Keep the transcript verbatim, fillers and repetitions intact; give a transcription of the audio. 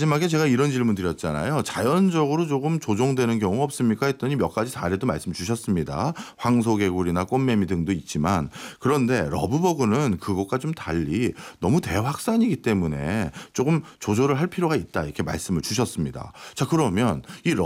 마지막에 제가 이런 질문 드렸잖아요. 자연적으로 조금 조종되는 경우 없습니까? 했더니 몇 가지 사례도 말씀 주셨습니다. 황소개구리나 꽃매미 등도 있지만 그런데 러브버그는 그것과 좀 달리 너무 대확산이기 때문에 조금 조절을 할 필요가 있다 이렇게 말씀을 주셨습니다. 자 그러면 이